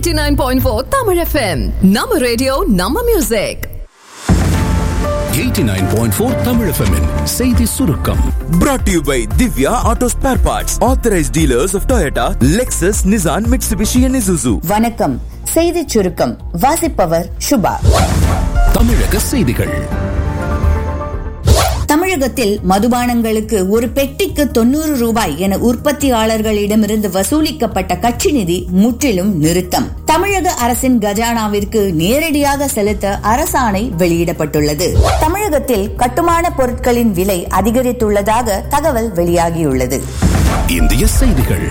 89.4 Tamil FM. Nama radio, Nama music. 89.4 Tamil FM -in செய்தி சுருக்கம். Brought to you by Divya Auto Spare Parts, authorized dealers of Toyota, Lexus, Nissan, Mitsubishi and Isuzu. வணக்கம். செய்தி சுருக்கம் வாசிப்பவர் சுபா. தமிழக செய்திகள். தமிழகத்தில் மதுபானங்களுக்கு ஒரு பெட்டிக்கு 90 ரூபாய் என உற்பத்தியாளர்களிடமிருந்து வசூலிக்கப்பட்ட கட்சி நிதி முற்றிலும் நிறுத்தம். தமிழக அரசின் கஜானாவிற்கு நேரடியாக செலுத்த அரசாணை வெளியிடப்பட்டுள்ளது. தமிழகத்தில் கட்டுமான பொருட்களின் விலை அதிகரித்துள்ளதாக தகவல் வெளியாகியுள்ளது. இந்திய செய்திகள்.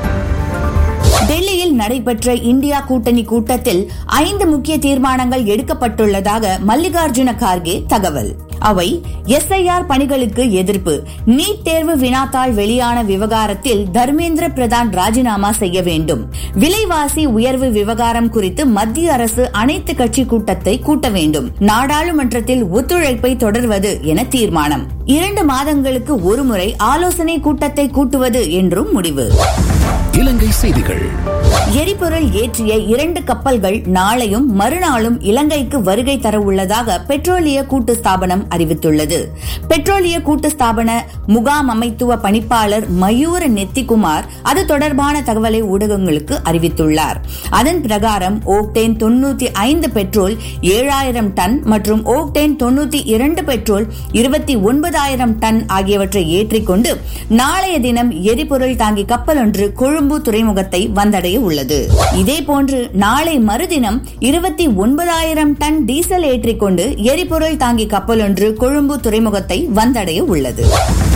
டெல்லியில் நடைபெற்ற இந்தியா கூட்டணி கூட்டத்தில் 5 முக்கிய தீர்மானங்கள் எடுக்கப்பட்டுள்ளதாக மல்லிகார்ஜுன கார்கே தகவல். அவை SIR பணிகளுக்கு எதிர்ப்பு, நீட் தேர்வு வினாத்தாள் வெளியான விவகாரத்தில் தர்மேந்திர பிரதான் ராஜினாமா செய்ய வேண்டும், விலைவாசி உயர்வு விவகாரம் குறித்து மத்திய அரசு அனைத்து கட்சி கூட்டத்தை கூட்ட வேண்டும், நாடாளுமன்றத்தில் ஒத்துழைப்பை தொடர்வது என தீர்மானம், 2 மாதங்களுக்கு ஒருமுறை ஆலோசனை கூட்டத்தை கூட்டுவது என்றும் முடிவு. இலங்கை செய்திகள். எரிபொருள் ஏற்றிய 2 கப்பல்கள் நாளையும் மறுநாளும் இலங்கைக்கு வருகை தர உள்ளதாக பெட்ரோலிய கூட்டு ஸ்தாபனம் அறிவித்துள்ளது. பெட்ரோலிய கூட்டு ஸ்தாபன முகாமைத்துவ பணிப்பாளர் மயூர நெத்திகுமார் அது தொடர்பான தகவலை ஊடகங்களுக்கு அறிவித்துள்ளார். அதன் பிரகாரம் ஓக்டேன் 95 பெட்ரோல் 7000 டன் மற்றும் ஓக்டேன் 92 பெட்ரோல் 29000 டன் ஆகியவற்றை ஏற்றிக்கொண்டு நாளைய தினம் எரிபொருள் தாங்கி கப்பல் ஒன்று கொழும்பு துறைமுகத்தை வந்தடைய உள்ளது. இதேபோன்று நாளை மறுதினம் 29000 டன் டீசல் ஏற்றிக்கொண்டு எரிபொருள் தாங்கி கப்பல் ஒன்று கொழும்பு துறைமுகத்தை வந்தடைய உள்ளது.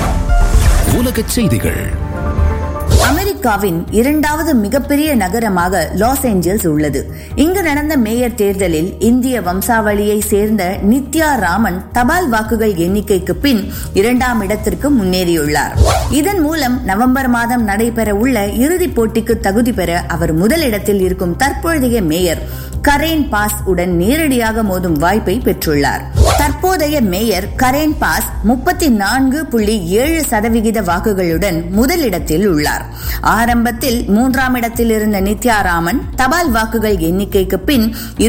உலகச் செய்திகள். அமெரிக்காவின் 2வது மிகப்பெரிய நகரமாக லாஸ் ஏஞ்சல்ஸ் உள்ளது. இங்கு நடந்த மேயர் தேர்தலில் இந்திய வம்சாவளியை சேர்ந்த நித்யா ராமன் தபால் வாக்குகள் எண்ணிக்கைக்கு பின் 2ஆம் இடத்திற்கு முன்னேறியுள்ளார். இதன் மூலம் நவம்பர் மாதம் நடைபெற உள்ள இறுதிப் போட்டிக்கு தகுதி பெற அவர் முதலிடத்தில் இருக்கும் தற்போதைய மேயர் கரேன் பாஸ் உடன் நேரடியாக மோதும் வாய்ப்பை பெற்றுள்ளார். தற்போதைய மேயர் கரேன் பாஸ் 34.7% வாக்குகளுடன் முதலிடத்தில் உள்ளார். ஆரம்பத்தில் 3ஆம் இடத்தில் இருந்த நித்யாராமன் தபால் வாக்குகள் எண்ணிக்கைக்கு பின்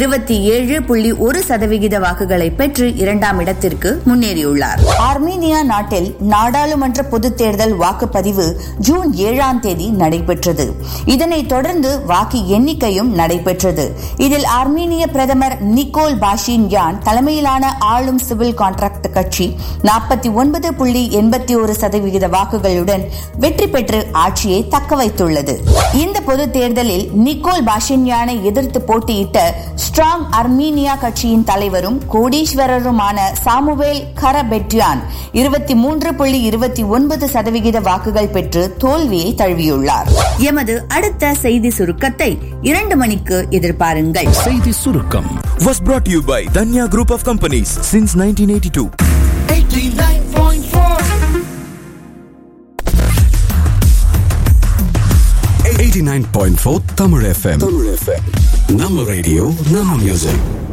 27.1% வாக்குகளை பெற்று 2ஆம் இடத்திற்கு முன்னேறியுள்ளார். ஆர்மீனியா நாட்டில் நாடாளுமன்ற பொதுத் தேர்தல் வாக்குப்பதிவு ஜூன் 7ஆம் தேதி நடைபெற்றது. இதனைத் தொடர்ந்து வாக்கு எண்ணிக்கையும் நடைபெற்றது. இதில் ஆர்மீனிய பிரதமர் நிக்கோல் பாஷின்யான் தலைமையிலான ஆளும் சிவில் கான்ட்ராக்ட் கட்சி 49.81% வாக்குகளுடன் வெற்றி பெற்று ஆட்சியை தக்க வைத்துள்ளது. இந்த பொது தேர்தலில் நிக்கோல் பாஷின்யானை எதிர்த்து போட்டியிட்ட ஸ்ட்ராங் அர்மீனியா கட்சியின் தலைவரும் கோடீஸ்வரருமான சாமுவேல் கரபெட்யான் 23.29% வாக்குகள் பெற்று தோல்வியை தழுவியுள்ளார். எமது அடுத்த செய்தி சுருக்கத்தை 2 மணிக்கு எதிர்பாருங்கள். செய்தி சுருக்கம் Was brought to you by Danya Group of Companies since 1982. 89.4 Tamil FM. Nama radio, Nama music.